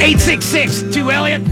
866-2-Elliot,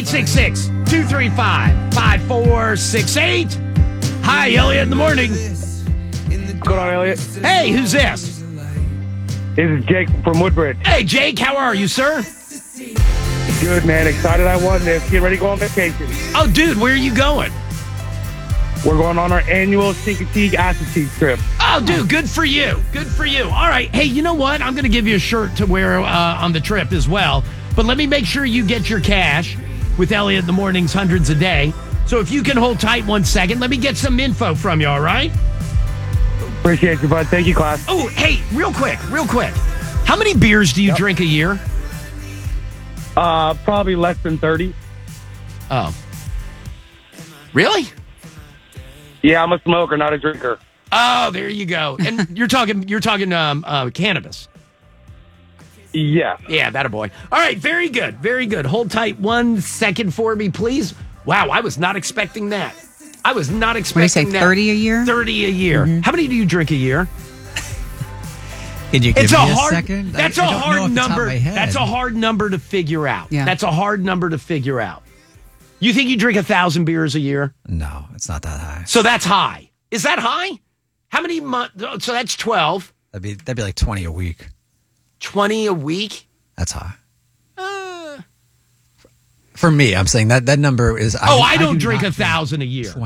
866-235-5468. Hi, Elliot in the morning. What's going on, Elliot? Hey, who's this? This is Jake from Woodbridge. Hey, Jake, how are you, sir? Good, man. Excited I won this. Get ready to go on vacation. Oh, dude, where are you going? We're going on our annual Chincoteague Assateague trip. Oh, dude, good for you. Good for you. All right. Hey, you know what? I'm going to give you a shirt to wear on the trip as well. But let me make sure you get your cash with Elliot in the mornings, hundreds a day. So if you can hold tight 1 second, let me get some info from you, all right? Appreciate you, bud. Thank you, class. Oh, hey, real quick. How many beers do you drink a year? Probably less than 30. Oh. Really? Yeah, I'm a smoker, not a drinker. Oh, there you go. And you're talking cannabis. Yeah. Yeah, that a boy. All right, very good. Hold tight 1 second for me, please. Wow, I was not expecting that. I was not expecting What do you say, that. 30 a year? 30 a year. Mm-hmm. How many do you drink a year? Can you give It's me a a hard. second? That's I a don't know hard off the top of number. my head. That's a hard number to figure out. Yeah. That's a hard number to figure out. You think you drink 1,000 beers a year? No, it's not that high. So that's high. Is that high? How many months? So that's 12. That'd be like 20 a week. 20 a week? That's high. For me, I'm saying that number is. I do don't drink not 1,000 a year.